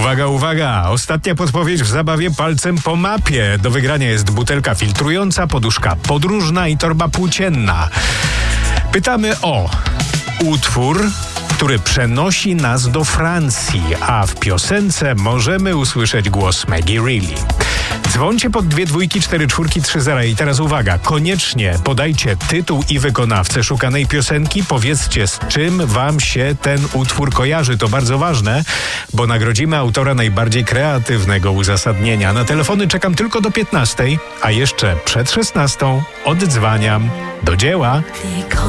Uwaga, uwaga! Ostatnia podpowiedź w zabawie palcem po mapie. Do wygrania jest butelka filtrująca, poduszka podróżna i torba płócienna. Pytamy o utwór, który przenosi nas do Francji, a w piosence możemy usłyszeć głos Maggie Reilly. Dzwońcie pod 2 2 4 4 3 0 i teraz uwaga, koniecznie podajcie tytuł i wykonawcę szukanej piosenki, powiedzcie, z czym wam się ten utwór kojarzy. To bardzo ważne, bo nagrodzimy autora najbardziej kreatywnego uzasadnienia. Na telefony czekam tylko do 15, a jeszcze przed 16 oddzwaniam. Do dzieła!